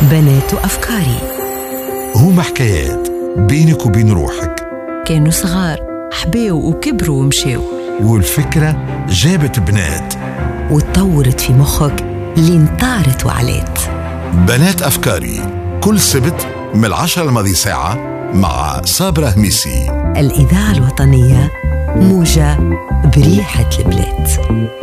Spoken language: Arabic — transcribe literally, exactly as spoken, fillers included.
بنات أفكاري هما حكايات بينك وبين روحك. كانوا صغار حبيوا وكبروا ومشيوا، والفكرة جابت بنات وتطورت في مخك لين طارت وعلات. بنات أفكاري كل سبت من العشرة الماضي ساعة مع صابرة هميسي. الإذاعة الوطنية موجة بريحة البلاد.